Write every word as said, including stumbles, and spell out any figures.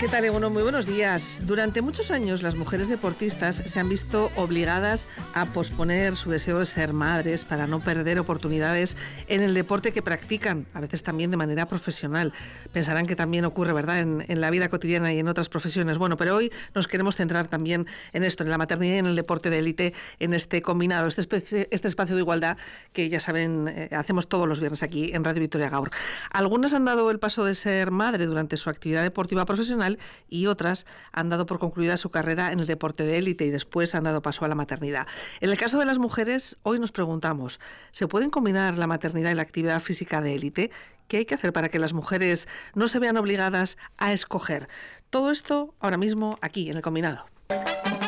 ¿Qué tal, Eguno? Muy buenos días. Durante muchos años las mujeres deportistas se han visto obligadas a posponer su deseo de ser madres para no perder oportunidades en el deporte que practican, a veces también de manera profesional. Pensarán que también ocurre, ¿verdad?, en, en la vida cotidiana y en otras profesiones. Bueno, pero hoy nos queremos centrar también en esto, en la maternidad y en el deporte de élite, en este combinado, este, especie, este espacio de igualdad que ya saben, eh, hacemos todos los viernes aquí en Radio Vitoria Gaur. Algunas han dado el paso de ser madre durante su actividad deportiva profesional y otras han dado por concluida su carrera en el deporte de élite y después han dado paso a la maternidad. En el caso de las mujeres, hoy nos preguntamos, ¿se pueden combinar la maternidad y la actividad física de élite? ¿Qué hay que hacer para que las mujeres no se vean obligadas a escoger? Todo esto ahora mismo aquí, en el combinado.